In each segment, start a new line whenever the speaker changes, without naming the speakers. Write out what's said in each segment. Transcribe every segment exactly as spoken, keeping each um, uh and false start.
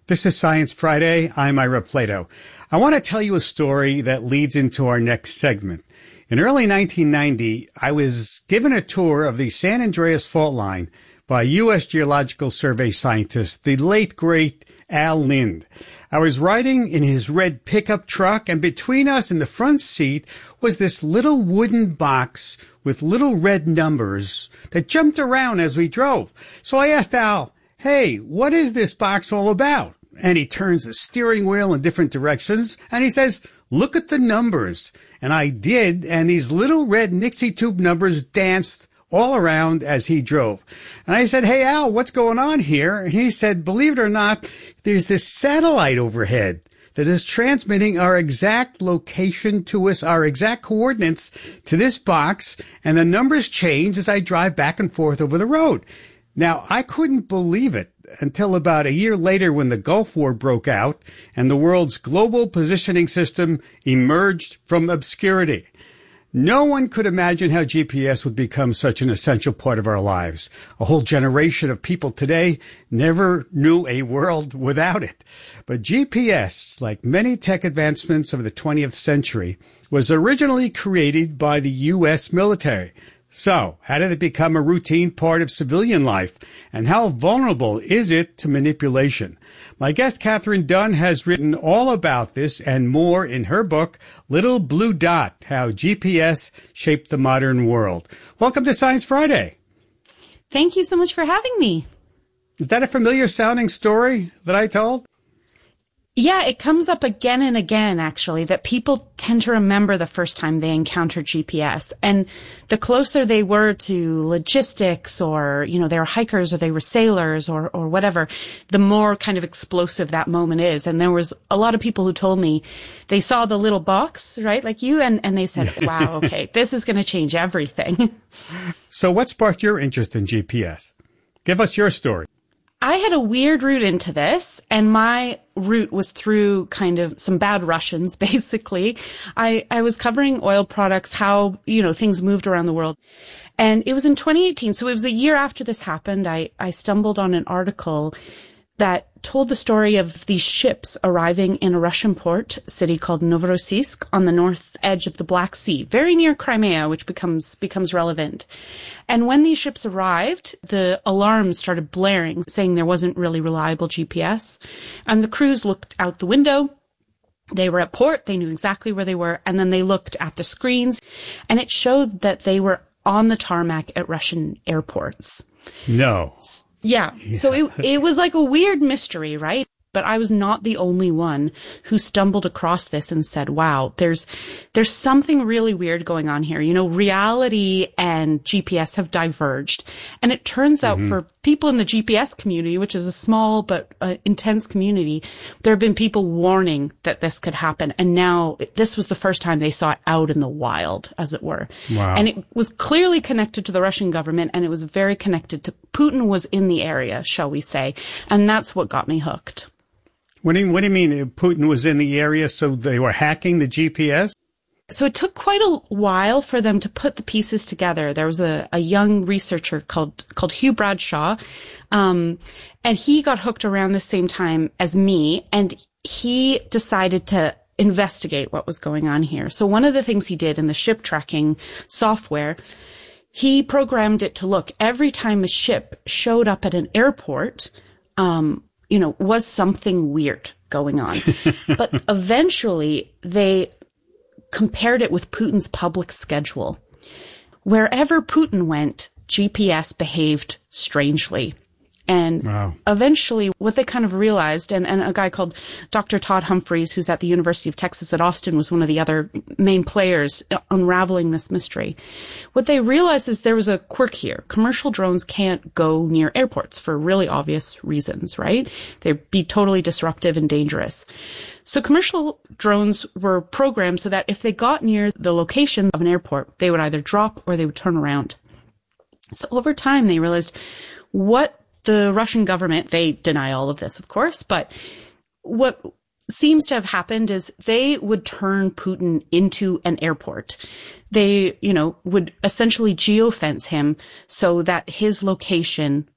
This is Science Friday. I'm Ira Flato. I want to tell you a story that leads into our next segment. In early nineteen ninety, I was given a tour of the San Andreas Fault Line by U S Geological Survey scientist, the late, great Al Linde. I was riding in his red pickup truck, and between us in the front seat was this little wooden box with little red numbers that jumped around as we drove. So I asked Al, "Hey, what is this box all about?" And he turns the steering wheel in different directions, and he says, "Look at the numbers." And I did, and these little red Nixie tube numbers danced all around as he drove. And I said, "Hey, Al, what's going on here?" And he said, "Believe it or not, there's this satellite overhead that is transmitting our exact location to us, our exact coordinates to this box, and the numbers change as I drive back and forth over the road." Now, I couldn't believe it until about a year later when the Gulf War broke out and the world's global positioning system emerged from obscurity. No one could imagine how G P S would become such an essential part of our lives. A whole generation of people today never knew a world without it. But G P S, like many tech advancements of the twentieth century, was originally created by the U S military. So, how did it become a routine part of civilian life? And how vulnerable is it to manipulation? My guest, Katherine Dunn, has written all about this and more in her book, Little Blue Dot, How G P S Shaped the Modern World. Welcome to Science Friday.
Thank you so much for having me.
Is that a familiar sounding story that I told?
Yeah, it comes up again and again, actually, that people tend to remember the first time they encountered G P S. And the closer they were to logistics or, you know, they were hikers or they were sailors or, or whatever, the more kind of explosive that moment is. And there was a lot of people who told me they saw the little box, right, like you, and, and they said, wow, okay, this is going to change everything.
So what sparked your interest in G P S? Give us your story.
I had a weird route into this, and my route was through kind of some bad Russians, basically. I, I was covering oil products, how, you know, things moved around the world. And it was in twenty eighteen, so it was a year after this happened. I, I stumbled on an article that told the story of these ships arriving in a Russian port city called Novorossiysk on the north edge of the Black Sea, very near Crimea, which becomes becomes relevant. And when these ships arrived, the alarms started blaring, saying there wasn't really reliable G P S. And the crews looked out the window. They were at port. They knew exactly where they were. And then they looked at the screens, and it showed that they were on the tarmac at Russian airports.
No.
Yeah. yeah. So it it was like a weird mystery, right? But I was not the only one who stumbled across this and said, wow, there's there's something really weird going on here. You know, reality and G P S have diverged. And it turns out mm-hmm. for people in the G P S community, which is a small but uh, intense community, there have been people warning that this could happen. And now this was the first time they saw it out in the wild, as it were.
Wow.
And it was clearly connected to the Russian government, and it was very connected to Putin was in the area, shall we say. And that's what got me hooked.
What do you, what do you mean Putin was in the area, so they were hacking the G P S?
So it took quite a while for them to put the pieces together. There was a, a young researcher called called Hugh Bradshaw, um, and he got hooked around the same time as me, and he decided to investigate what was going on here. So one of the things he did in the ship tracking software, he programmed it to look every time a ship showed up at an airport, um, you know, was something weird going on. But eventually they compared it with Putin's public schedule. Wherever Putin went, G P S behaved strangely. And wow. eventually what they kind of realized, and, and a guy called Doctor Todd Humphreys, who's at the University of Texas at Austin, was one of the other main players unraveling this mystery. What they realized is there was a quirk here. Commercial drones can't go near airports for really obvious reasons, right? They'd be totally disruptive and dangerous. So commercial drones were programmed so that if they got near the location of an airport, they would either drop or they would turn around. So over time, they realized what the Russian government, they deny all of this, of course, but what seems to have happened is they would turn Putin into an airport. They, you know, would essentially geofence him so that his location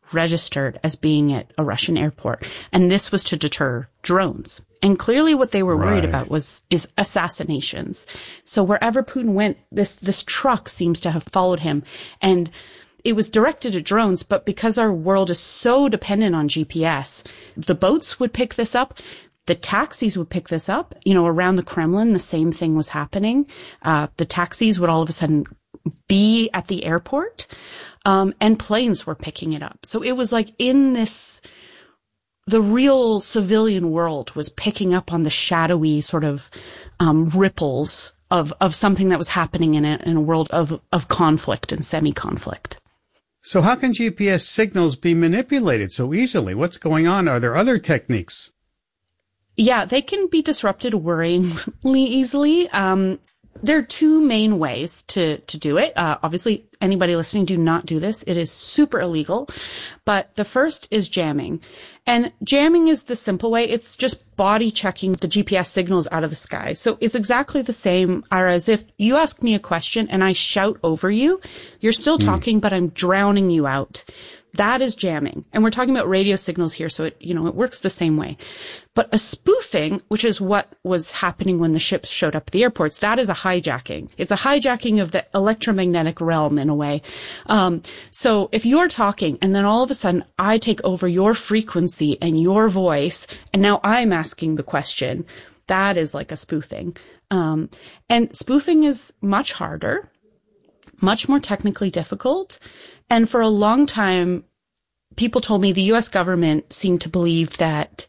registered as being at a Russian airport. And this was to deter drones. And clearly what they were worried
Right.
about was, is assassinations. So wherever Putin went, this, this truck seems to have followed him. And it was directed at drones, but because our world is so dependent on G P S, the boats would pick this up. The taxis would pick this up. You know, around the Kremlin, the same thing was happening. Uh, the taxis would all of a sudden be at the airport, um, and planes were picking it up. So it was like in this, the real civilian world was picking up on the shadowy sort of, um, ripples of, of something that was happening in a, in a world of, of conflict and semi-conflict.
So how can G P S signals be manipulated so easily? What's going on? Are there other techniques?
Yeah, they can be disrupted worryingly easily. Um, there are two main ways to, to do it. Uh, obviously, anybody listening, do not do this. It is super illegal. But the first is jamming. And jamming is the simple way. It's just body checking the G P S signals out of the sky. So it's exactly the same, Ira, as if you ask me a question and I shout over you. You're still talking, mm. but I'm drowning you out. That is jamming. And we're talking about radio signals here, so it, you know, it works the same way. But a spoofing, which is what was happening when the ships showed up at the airports, that is a hijacking. It's a hijacking of the electromagnetic realm in a way. Um, so if you're talking and then all of a sudden I take over your frequency and your voice, and now I'm asking the question, that is like a spoofing. Um, and spoofing is much harder, much more technically difficult. And for a long time, people told me the U S government seemed to believe that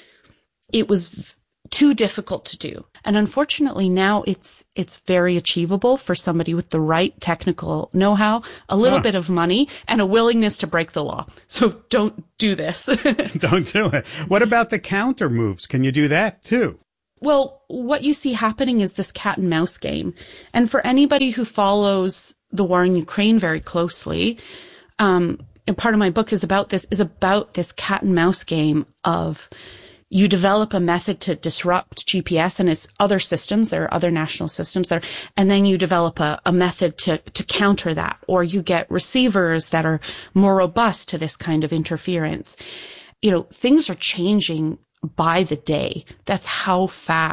it was too difficult to do. And unfortunately now it's, it's very achievable for somebody with the right technical know-how, a little
huh.
bit of money, and a willingness to break the law. So don't do this.
Don't do it. What about the counter moves? Can you do that too?
Well, what you see happening is this cat and mouse game. And for anybody who follows the war in Ukraine very closely, um, and part of my book is about this, is about this cat and mouse game of you develop a method to disrupt G P S and its other systems. There are other national systems there. And then you develop a, a method to, to counter that, or you get receivers that are more robust to this kind of interference. You know, things are changing by the day. That's how fast